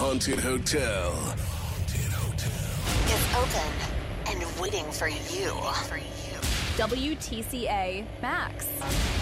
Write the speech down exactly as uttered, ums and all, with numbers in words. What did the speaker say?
Haunted Hotel is open and waiting for you. W T C A Max.